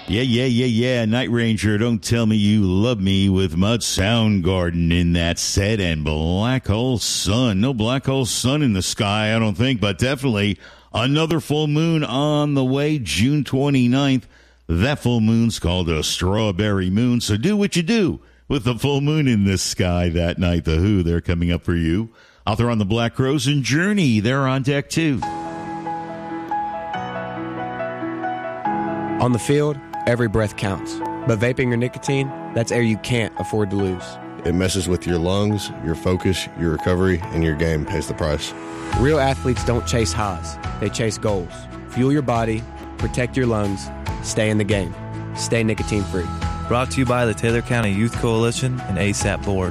Yeah. Night Ranger, Don't Tell Me You Love Me with Mud Soundgarden in that set, and Black Hole Sun. No Black Hole Sun in the sky, I don't think, but definitely another full moon on the way, June 29th. That full moon's called a strawberry moon, so do what you do with the full moon in the sky that night. The Who, they're coming up for you. Out there on the Black Crowes and Journey, they're on deck too. On the field, every breath counts. But vaping or nicotine, that's air you can't afford to lose. It messes with your lungs, your focus, your recovery, and your game pays the price. Real athletes don't chase highs. They chase goals. Fuel your body, protect your lungs, stay in the game. Stay nicotine-free. Brought to you by the Taylor County Youth Coalition and ASAP Board.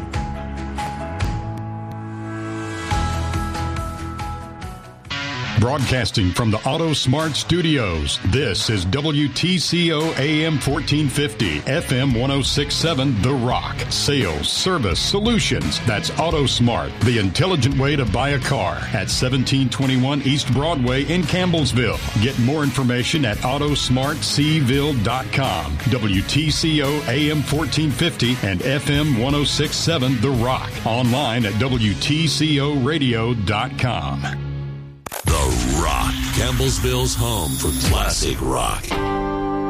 Broadcasting from the Auto Smart Studios, this is WTCO AM 1450, FM 1067, The Rock. Sales, service, solutions. That's Auto Smart, the intelligent way to buy a car. At 1721 East Broadway in Campbellsville. Get more information at autosmartcville.com. WTCO AM 1450 and FM 1067, The Rock. Online at WTCOradio.com. The Rock, Campbellsville's home for classic rock.